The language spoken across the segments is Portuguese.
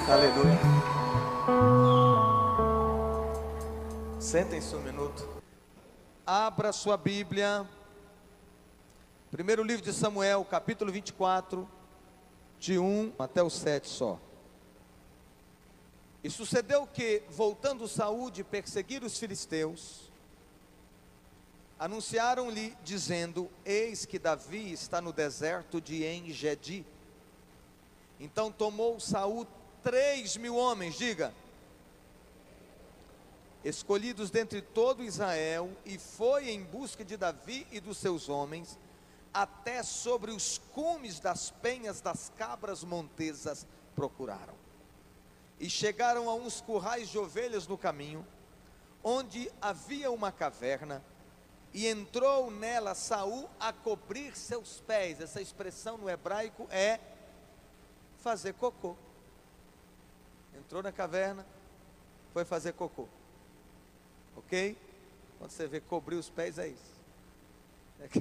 Aleluia. Sentem-se um minuto. Abra sua Bíblia. Primeiro livro de Samuel, capítulo 24, de 1 até o 7 só. E sucedeu que, voltando Saul de perseguir os filisteus, anunciaram-lhe, dizendo: eis que Davi está no deserto de En-Gedi. Então tomou Saul 3.000 homens, diga, escolhidos dentre todo Israel, e foi em busca de Davi e dos seus homens, até sobre os cumes das penhas das cabras montesas procuraram. E chegaram a uns currais de ovelhas no caminho, onde havia uma caverna, e entrou nela Saul a cobrir seus pés. Essa expressão no hebraico é fazer cocô. Entrou na caverna, foi fazer cocô. Ok? Quando você vê cobrir os pés, é isso.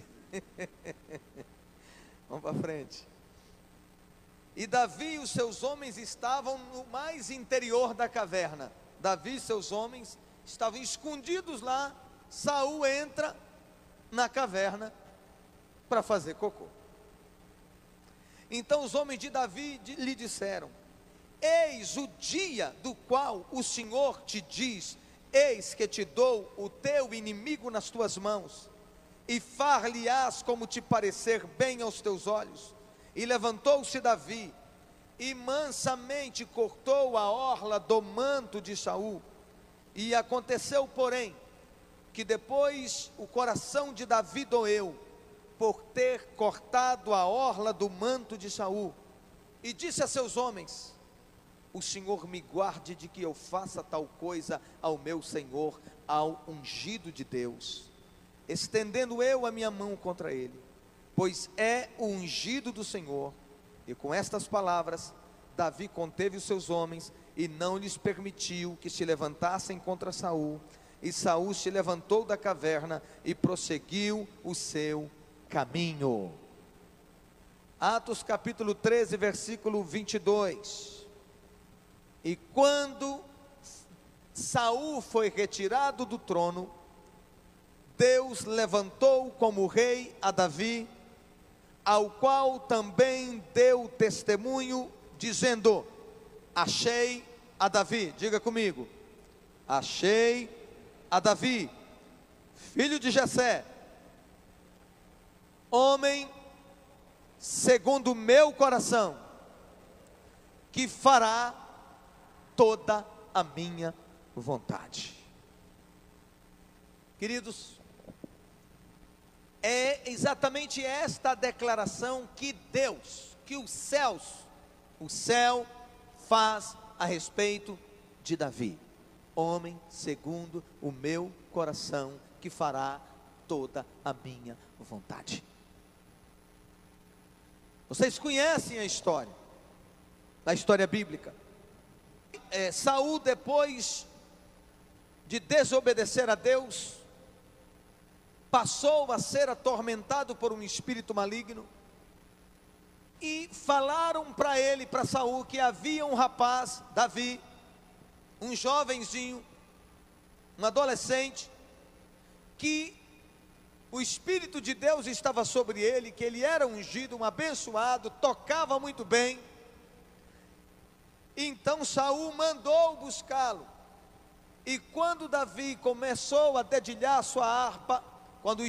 Vamos para frente. E Davi e os seus homens estavam no mais interior da caverna. Davi e seus homens estavam escondidos lá. Saul entra na caverna para fazer cocô. Então os homens de Davi lhe disseram: eis o dia do qual o Senhor te diz: eis que te dou o teu inimigo nas tuas mãos, e far-lhe-ás como te parecer bem aos teus olhos. E levantou-se Davi, e mansamente cortou a orla do manto de Saul. E aconteceu, porém, que depois o coração de Davi doeu, por ter cortado a orla do manto de Saul, e disse a seus homens: o Senhor me guarde de que eu faça tal coisa ao meu Senhor, ao ungido de Deus, estendendo eu a minha mão contra ele, pois é o ungido do Senhor. E com estas palavras, Davi conteve os seus homens, e não lhes permitiu que se levantassem contra Saul. E Saul se levantou da caverna, e prosseguiu o seu caminho. Atos capítulo 13, versículo 22. E quando Saul foi retirado do trono, Deus levantou como rei a Davi, ao qual também deu testemunho, dizendo: achei a Davi, diga comigo, achei a Davi, filho de Jessé, homem segundo o meu coração, que fará toda a minha vontade. Queridos, é exatamente esta a declaração que Deus, que o céu faz a respeito de Davi: homem segundo o meu coração, que fará toda a minha vontade. Vocês conhecem a história bíblica. Saul, depois de desobedecer a Deus, passou a ser atormentado por um espírito maligno, e falaram para ele, para Saul, que havia um rapaz, Davi, um jovenzinho, um adolescente, que o Espírito de Deus estava sobre ele, que ele era ungido, um abençoado, tocava muito bem. Então Saul mandou buscá-lo, e quando Davi começou a dedilhar sua harpa,